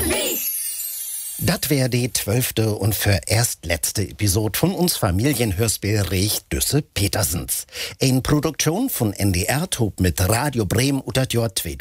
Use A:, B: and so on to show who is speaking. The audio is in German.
A: Das wäre die 12. und für erst letzte Episode von uns Familienhörspiel Recht Düsse Petersens. Eine Produktion von NDR Top mit Radio Bremen unter Jahr